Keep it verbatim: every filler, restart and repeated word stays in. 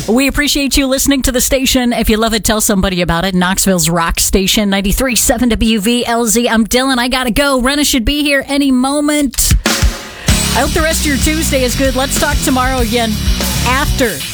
We appreciate you listening to the station. If you love it, tell somebody about it. Knoxville's rock station, ninety-three point seven W V L Z. I'm Dylan. I gotta go. Renna should be here any moment. I hope the rest of your Tuesday is good. Let's talk tomorrow again after